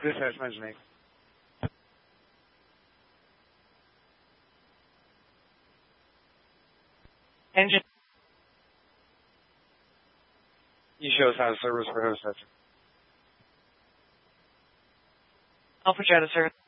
Research mentioning. Engine. You show us how to service for host. Alpha Jet, sir.